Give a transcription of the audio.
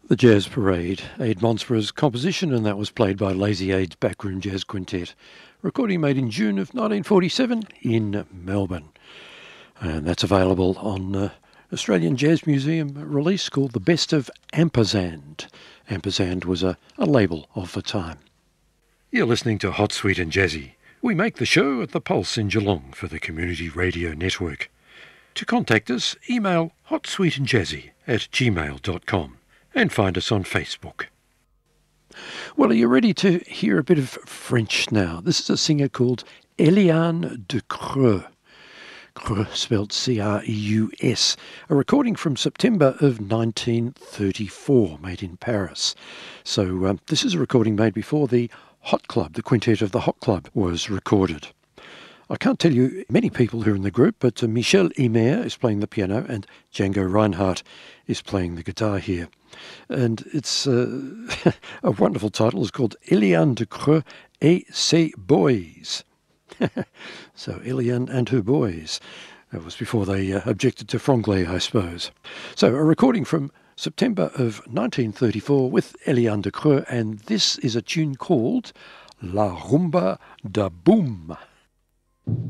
The Jazz Parade, Aid Monsper's composition, and that was played by Lazy Aid's Backroom Jazz Quintet. Recording made in June of 1947 in Melbourne. And that's available on Australian Jazz Museum release called The Best of Ampersand. Ampersand was a label of the time. You're listening to Hot, Sweet and Jazzy. We make the show at the Pulse in Geelong for the Community Radio Network. To contact us, email hotsweetandjazzy@gmail.com and find us on Facebook. Well, are you ready to hear a bit of French now? This is a singer called Eliane de Creux. Creux spelled C-R-E-U-S. A recording from September of 1934, made in Paris. So this is a recording made before the Hot Club, the quintet of the Hot Club, was recorded. I can't tell you many people who are in the group, but Michel Imer is playing the piano and Django Reinhardt is playing the guitar here. And it's a wonderful title. It's called Eliane de Creux et ses boys. So Eliane and her boys. That was before they objected to franglais, I suppose. So a recording from September of 1934 with Eliane de Creux, and this is a tune called La Rumba da Boom.